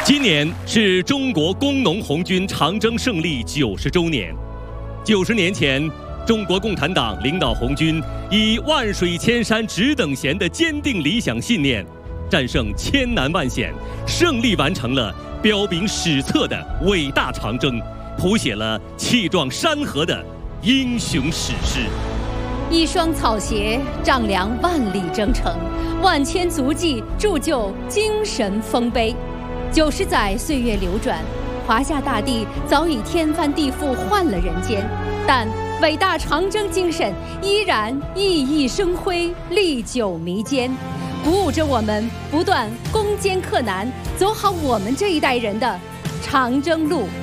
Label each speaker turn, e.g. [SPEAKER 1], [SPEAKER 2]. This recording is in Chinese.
[SPEAKER 1] 今年是中国工农红军长征胜利90周年。90年前，中国共产党领导红军以万水千山只等闲的坚定理想信念，战胜千难万险，胜利完成了彪炳史册的伟大长征，谱写了气壮山河的英雄史诗。
[SPEAKER 2] 一双草鞋丈量万里征程，万千足迹铸就精神丰碑。90载岁月流转，华夏大地早已天翻地覆换了人间，但伟大长征精神依然熠熠生辉，历久弥坚，鼓舞着我们不断攻坚克难，走好我们这一代人的长征路。